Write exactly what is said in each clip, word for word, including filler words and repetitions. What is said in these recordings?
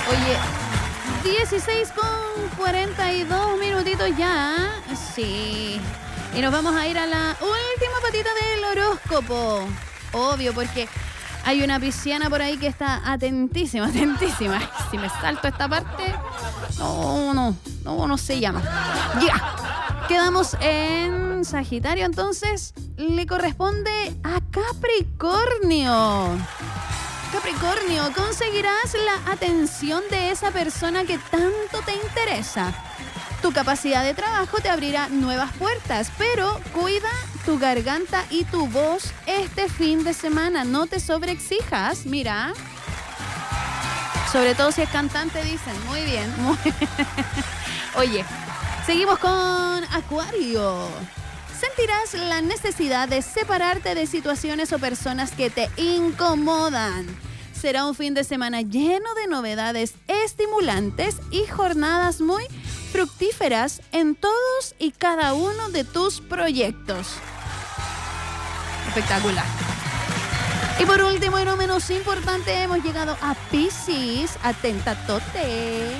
Oye, dieciséis con cuarenta y dos minutitos ya. Sí. Y nos vamos a ir a la última patita del horóscopo. Obvio, porque hay una pisciana por ahí que está atentísima, atentísima. Si me salto esta parte, no, no, no, no se llama. Ya. Quedamos en Sagitario, entonces le corresponde a Capricornio. Capricornio, conseguirás la atención de esa persona que tanto te interesa. Tu capacidad de trabajo te abrirá nuevas puertas, pero cuida tu garganta y tu voz este fin de semana. No te sobreexijas, mira. Sobre todo si es cantante, dicen. Muy bien, muy bien. Oye, seguimos con Acuario. Sentirás la necesidad de separarte de situaciones o personas que te incomodan. Será un fin de semana lleno de novedades estimulantes y jornadas muy fructíferas en todos y cada uno de tus proyectos. Espectacular. Y por último y no menos importante, hemos llegado a Piscis. Atenta, tote.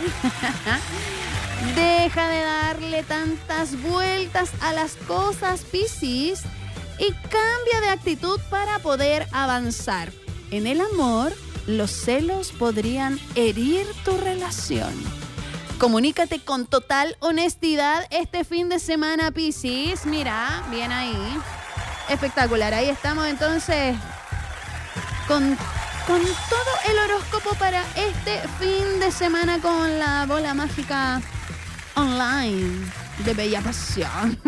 Deja de darle tantas vueltas a las cosas, Piscis, y cambia de actitud para poder avanzar. En el amor, los celos podrían herir tu relación. Comunícate con total honestidad este fin de semana, Piscis. Mira, bien ahí. Espectacular. Ahí estamos entonces con, con todo el horóscopo para este fin de semana con la bola mágica online de Bella Pasión.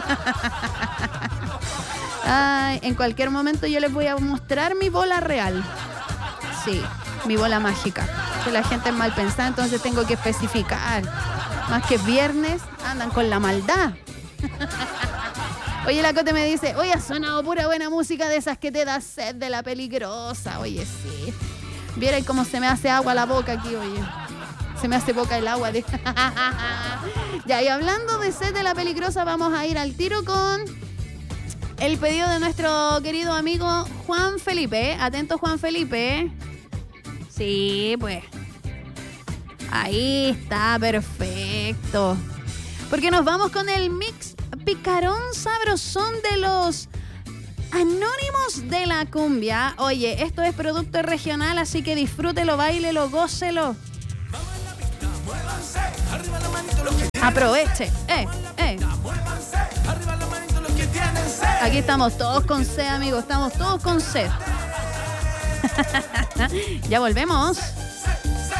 Ay, en cualquier momento yo les voy a mostrar mi bola real. Sí, mi bola mágica. Que la gente es mal pensada, entonces tengo que especificar. Más que viernes, andan con la maldad. Oye, la Cote me dice, oye, ha sonado pura buena música de esas que te da sed de La Peligrosa. Oye, sí. Vieron cómo se me hace agua la boca aquí, oye. Se me hace boca el agua. De... Ya, y hablando de sed de La Peligrosa, vamos a ir al tiro con el pedido de nuestro querido amigo Juan Felipe. Atento, Juan Felipe. Sí, pues. Ahí está, perfecto. Porque nos vamos con el mix picarón sabrosón de los Anónimos de la Cumbia. Oye, esto es producto regional, así que disfrútelo, báilelo, gócelo. Aproveche. Eh, eh. Aquí estamos todos con sed, amigos. Estamos todos con sed. Ya volvemos.